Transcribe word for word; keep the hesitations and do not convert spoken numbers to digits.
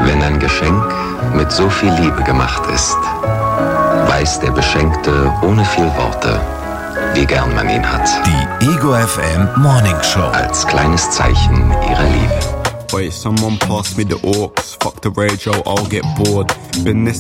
Wenn ein Geschenk mit so viel Liebe gemacht ist, weiß der Beschenkte ohne viel Worte, wie gern man ihn hat. Die Ego F M Morning Show. Als kleines Zeichen ihrer Liebe. Wait, someone pass me the aux. Fuck the radio, I'll get bored. Been this